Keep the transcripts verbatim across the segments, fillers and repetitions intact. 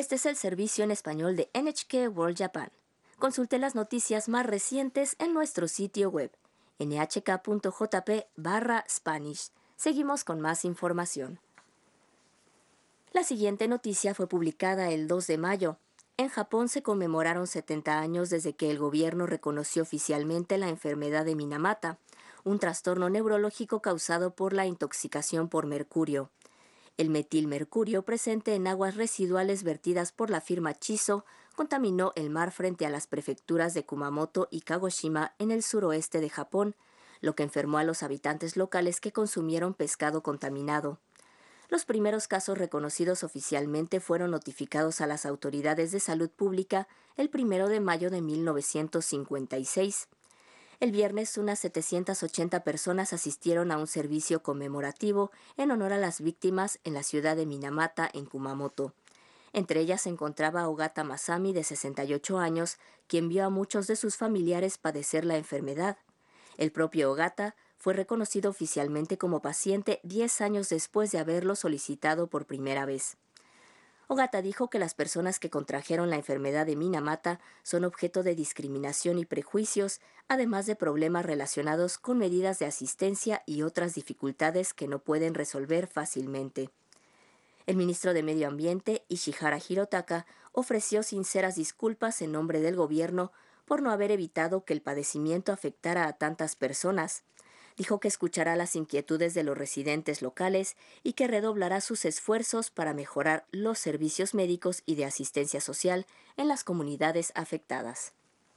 Este es el servicio en español de N H K World Japan. Consulte las noticias más recientes en nuestro sitio web, n h k punto j p barra Spanish. Seguimos con más información. La siguiente noticia fue publicada el dos de mayo. En Japón se conmemoraron setenta años desde que el gobierno reconoció oficialmente la enfermedad de Minamata, un trastorno neurológico causado por la intoxicación por mercurio. El metilmercurio presente en aguas residuales vertidas por la firma Chiso contaminó el mar frente a las prefecturas de Kumamoto y Kagoshima en el suroeste de Japón, lo que enfermó a los habitantes locales que consumieron pescado contaminado. Los primeros casos reconocidos oficialmente fueron notificados a las autoridades de salud pública el primero de mayo de mil novecientos cincuenta y seis. El viernes, unas setecientas ochenta personas asistieron a un servicio conmemorativo en honor a las víctimas en la ciudad de Minamata, en Kumamoto. Entre ellas se encontraba Ogata Masami, de sesenta y ocho años, quien vio a muchos de sus familiares padecer la enfermedad. El propio Ogata fue reconocido oficialmente como paciente diez años después de haberlo solicitado por primera vez. Ogata dijo que las personas que contrajeron la enfermedad de Minamata son objeto de discriminación y prejuicios, además de problemas relacionados con medidas de asistencia y otras dificultades que no pueden resolver fácilmente. El ministro de Medio Ambiente, Ishihara Hirotaka, ofreció sinceras disculpas en nombre del gobierno por no haber evitado que el padecimiento afectara a tantas personas. Dijo que escuchará las inquietudes de los residentes locales y que redoblará sus esfuerzos para mejorar los servicios médicos y de asistencia social en las comunidades afectadas.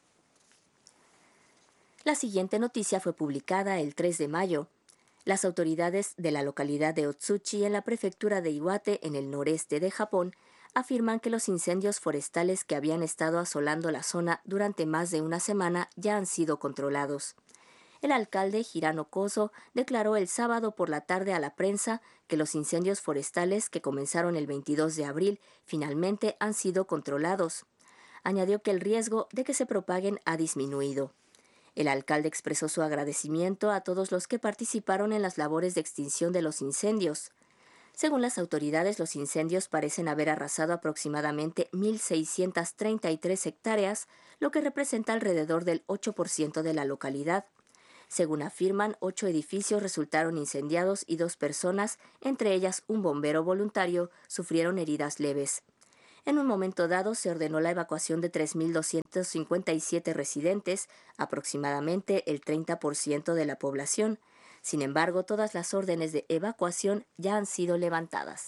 La siguiente noticia fue publicada el tres de mayo. Las autoridades de la localidad de Otsuchi, en la prefectura de Iwate, en el noreste de Japón, afirman que los incendios forestales que habían estado asolando la zona durante más de una semana ya han sido controlados. El alcalde Hirano Kozo declaró el sábado por la tarde a la prensa que los incendios forestales que comenzaron el veintidós de abril finalmente han sido controlados. Añadió que el riesgo de que se propaguen ha disminuido. El alcalde expresó su agradecimiento a todos los que participaron en las labores de extinción de los incendios. Según las autoridades, los incendios parecen haber arrasado aproximadamente mil seiscientas treinta y tres hectáreas, lo que representa alrededor del ocho por ciento de la localidad. Según afirman, ocho edificios resultaron incendiados y dos personas, entre ellas un bombero voluntario, sufrieron heridas leves. En un momento dado se ordenó la evacuación de tres mil doscientos cincuenta y siete residentes, aproximadamente el treinta por ciento de la población. Sin embargo, todas las órdenes de evacuación ya han sido levantadas.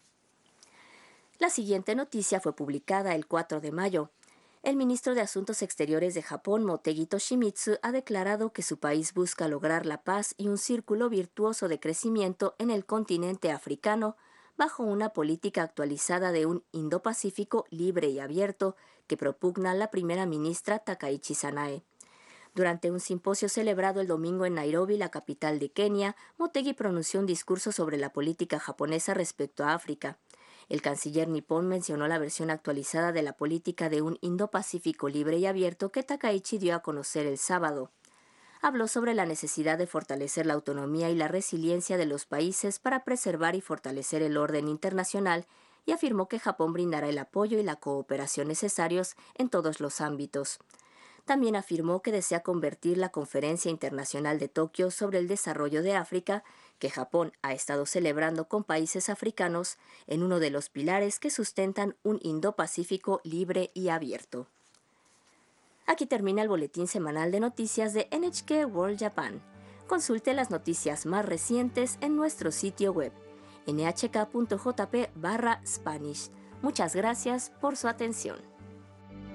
La siguiente noticia fue publicada el cuatro de mayo. El ministro de Asuntos Exteriores de Japón, Motegi Toshimitsu, ha declarado que su país busca lograr la paz y un círculo virtuoso de crecimiento en el continente africano bajo una política actualizada de un Indo-Pacífico libre y abierto que propugna la primera ministra Takaichi Sanae. Durante un simposio celebrado el domingo en Nairobi, la capital de Kenia, Motegi pronunció un discurso sobre la política japonesa respecto a África. El canciller nipón mencionó la versión actualizada de la política de un Indo-Pacífico libre y abierto que Takaichi dio a conocer el sábado. Habló sobre la necesidad de fortalecer la autonomía y la resiliencia de los países para preservar y fortalecer el orden internacional y afirmó que Japón brindará el apoyo y la cooperación necesarios en todos los ámbitos. También afirmó que desea convertir la Conferencia Internacional de Tokio sobre el Desarrollo de África, que Japón ha estado celebrando con países africanos, en uno de los pilares que sustentan un Indo-Pacífico libre y abierto. Aquí termina el boletín semanal de noticias de N H K World Japan. Consulte las noticias más recientes en nuestro sitio web, n h k punto j p barra Spanish. Muchas gracias por su atención.